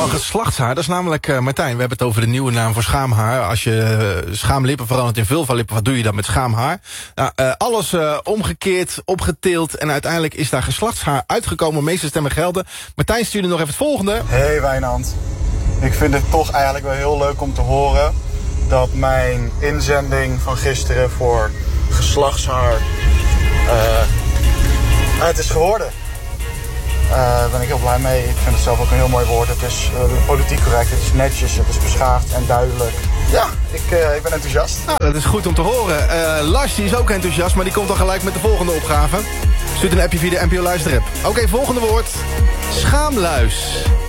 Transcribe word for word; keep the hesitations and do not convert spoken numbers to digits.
Van geslachtshaar, dat is namelijk, uh, Martijn, we hebben het over de nieuwe naam voor schaamhaar. Als je uh, schaamlippen verandert in vulvalippen, wat doe je dan met schaamhaar? Nou, uh, alles uh, omgekeerd, opgeteeld en uiteindelijk is daar geslachtshaar uitgekomen. De meeste stemmen gelden. Martijn stuurde nog even het volgende. Hey Wijnand, ik vind het toch eigenlijk wel heel leuk om te horen dat mijn inzending van gisteren voor geslachtshaar uh, het is geworden. Daar uh, ben ik heel blij mee. Ik vind het zelf ook een heel mooi woord. Het is uh, politiek correct, het is netjes, het is beschaafd en duidelijk. Ja, ik, uh, ik ben enthousiast. Nou, dat is goed om te horen. Uh, Lars die is ook enthousiast, maar die komt dan gelijk met de volgende opgave. Stuurt een appje via de N P O Luisterapp. Oké, okay, volgende woord. Schaamluis.